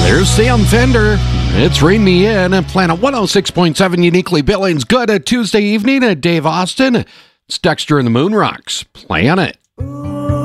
There's Sam Fender. It's Rain Me In at Planet 106.7 Uniquely Billings. Good Tuesday evening at Dave Austin. It's Dexter and the Moon Rocks. Planet.